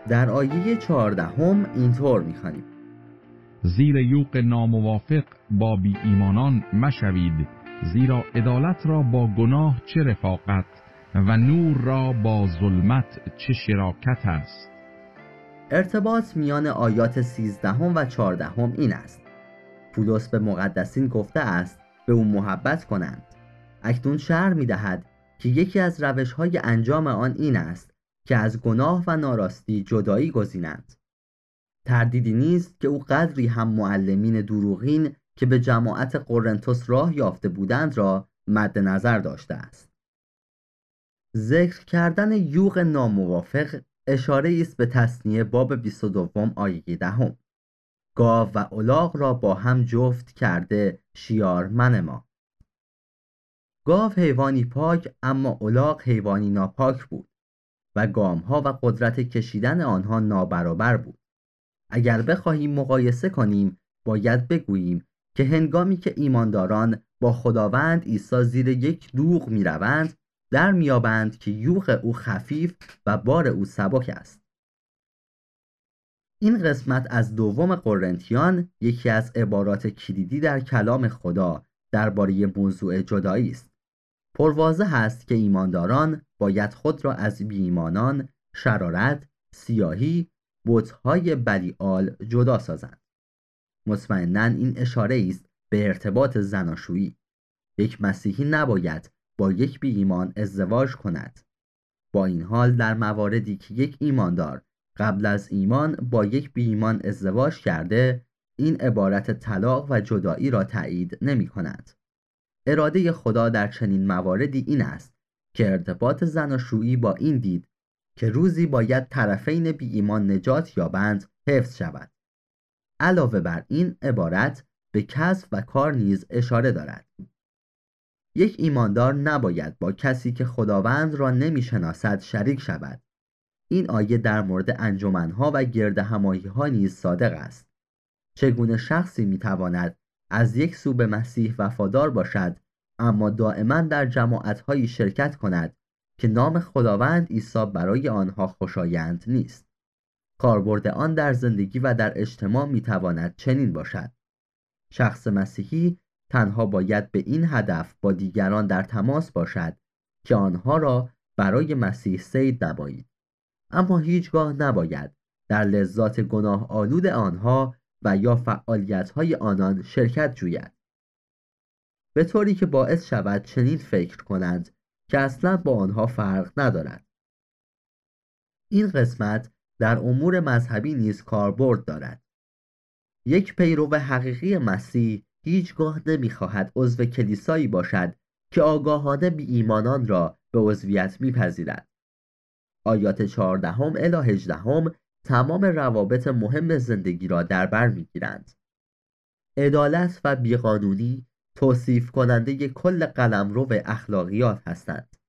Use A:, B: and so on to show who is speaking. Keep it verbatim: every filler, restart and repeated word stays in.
A: در آیه چهاردهم اینطور می‌خوانیم:
B: زیر یوغ ناموافق با بی ایمانان مشوید، زیرا عدالت را با گناه چه رفاقت و نور را با ظلمت چه شراکت است.
A: ارتباط میان آیات سیزدهم و چهاردهم این است: پولس به مقدسین گفته است به او محبت کنند. اکنون شرح می‌دهد که یکی از روش‌های انجام آن این است که از گناه و ناراستی جدایی گزینند. تردیدی نیست که او قدری هم معلمین دروغین که به جماعت قرنتس راه یافته بودند را مد نظر داشته است. ذکر کردن یوغ ناموافق اشاره است به تثنیه باب بیست و دو آیه دهم. گاو و الاغ را با هم جفت کرده شیار منما. گاو حیوانی پاک اما الاغ حیوانی ناپاک بود و گامها و قدرت کشیدن آنها نابرابر بود. اگر بخواهیم مقایسه کنیم باید بگوییم که هنگامی که ایمانداران با خداوند عیسی زیر یک دوغ می روند در میابند که یوغ او خفیف و بار او سبک است. این قسمت از دوم قرنتیان یکی از عبارات کلیدی در کلام خدا درباره موضوع جدایی است. پرواضح است که ایمانداران باید خود را از بی ایمانان، شرارت، سیاهی، بت‌های بلیعال جدا سازند. مطمئناً این اشاره است به ارتباط زناشویی. یک مسیحی نباید با یک بی ایمان ازدواج کند. با این حال در مواردی که یک ایماندار قبل از ایمان با یک بی ایمان ازدواج کرده، این عبارت طلاق و جدایی را تایید نمی کند. اراده خدا در چنین مواردی این است که ارتباط زناشویی با این دید که روزی باید طرفین بی ایمان نجات یابند حفظ شود. علاوه بر این عبارت به کسب و کار نیز اشاره دارد. یک ایماندار نباید با کسی که خداوند را نمی‌شناسد شریک شود. این آیه در مورد انجمن‌ها و گردهمایی‌ها نیز صادق است. چگونه شخصی می‌تواند از یک سو به مسیح وفادار باشد اما دائما در جماعت‌هایی شرکت کند که نام خداوند عیسی برای آنها خوشایند نیست؟ کاربرد آن در زندگی و در اجتماع می‌تواند چنین باشد: شخص مسیحی تنها باید به این هدف با دیگران در تماس باشد که آنها را برای مسیح صید نمایید، اما هیچگاه نباید در لذات گناه آلود آنها و یا فعالیت‌های آنان شرکت جوید، به طوری که باعث شود چنین فکر کنند که اصلا با آنها فرق ندارد. این قسمت در امور مذهبی نیز کاربرد دارد. یک پیرو حقیقی مسیح هیچگاه نمی‌خواهد عضو کلیسایی باشد که آگاهانه بی ایمانان را به عضویت می‌پذیرد. آیات چهاردهم الی هجدهم تمام روابط مهم زندگی را در بر می‌گیرند. عدالت و بیقانونی توصیف کننده کل قلمرو اخلاقیات هستند.